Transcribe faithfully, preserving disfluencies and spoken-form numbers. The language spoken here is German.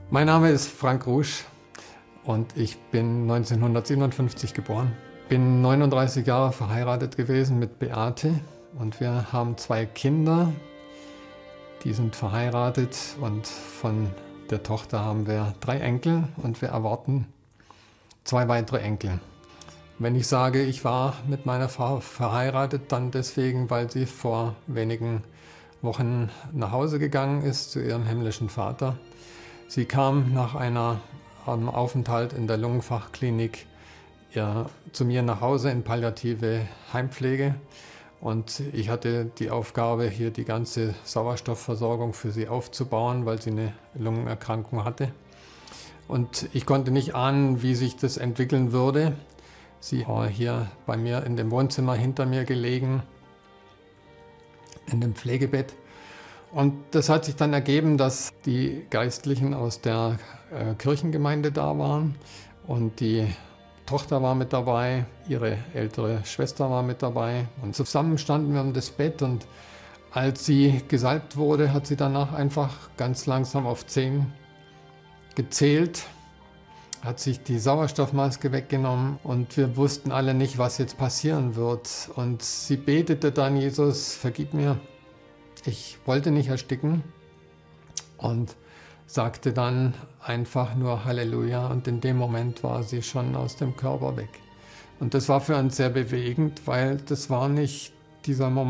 Mein Name ist Frank Rusch und ich bin neunzehnhundertsiebenundfünfzig geboren. Bin neununddreißig Jahre verheiratet gewesen mit Beate und wir haben zwei Kinder, die sind verheiratet, und von der Tochter haben wir drei Enkel und wir erwarten zwei weitere Enkel. Wenn ich sage, ich war mit meiner Frau verheiratet, dann deswegen, weil sie vor wenigen Wochen nach Hause gegangen ist zu ihrem himmlischen Vater. Sie kam nach einem Aufenthalt in der Lungenfachklinik ja, zu mir nach Hause in palliative Heimpflege, und ich hatte die Aufgabe, hier die ganze Sauerstoffversorgung für sie aufzubauen, weil sie eine Lungenerkrankung hatte. Und ich konnte nicht ahnen, wie sich das entwickeln würde. Sie war hier bei mir in dem Wohnzimmer hinter mir gelegen, in dem Pflegebett. Und das hat sich dann ergeben, dass die Geistlichen aus der äh, Kirchengemeinde da waren, und die Tochter war mit dabei, ihre ältere Schwester war mit dabei, und zusammen standen wir um das Bett, und als sie gesalbt wurde, hat sie danach einfach ganz langsam auf zehn gezählt, hat sich die Sauerstoffmaske weggenommen, und wir wussten alle nicht, was jetzt passieren wird. Und sie betete dann: Jesus, vergib mir, ich wollte nicht ersticken, und sagte dann einfach nur Halleluja, und in dem Moment war sie schon aus dem Körper weg. Und das war für uns sehr bewegend, weil das war nicht dieser Moment,